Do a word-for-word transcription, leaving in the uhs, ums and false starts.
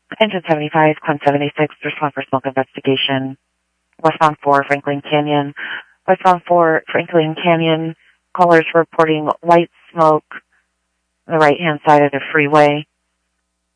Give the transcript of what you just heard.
Engine seventy-five, Quen seventy-six, respond for smoke investigation. Westbound four, Franklin Canyon. Westbound four, Franklin Canyon. Callers reporting white smoke on the right-hand side of the freeway.